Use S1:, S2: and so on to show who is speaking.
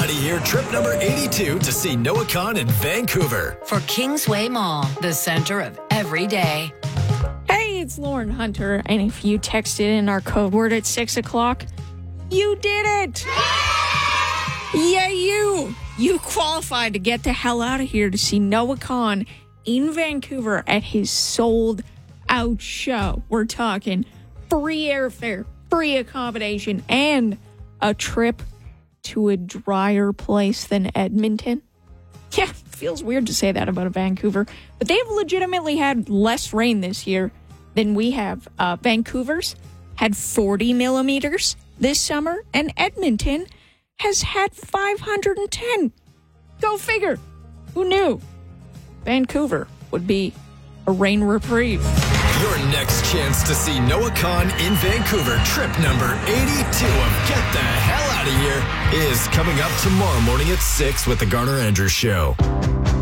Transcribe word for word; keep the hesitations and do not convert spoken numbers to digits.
S1: out of here, trip number eighty-two to see Noah Khan in Vancouver.
S2: For Kingsway Mall, the center of every day.
S3: Hey, it's Lauren Hunter, and if you texted in our code word at six o'clock, you did it! Yeah, you! You qualified to get the hell out of here to see Noah Khan in Vancouver at his sold-out show. We're talking free airfare, free accommodation, and a trip to a drier place than Edmonton. Yeah, feels weird to say that about Vancouver, but they've legitimately had less rain this year than we have. Uh, Vancouver's had forty millimeters this summer, and Edmonton has had five hundred ten. Go figure. Who knew Vancouver would be a rain reprieve?
S1: Your next chance to see Noah Khan in Vancouver, trip number eighty-two of Get the Hell Out of Here, is coming up tomorrow morning at six with the Garner Andrews Show.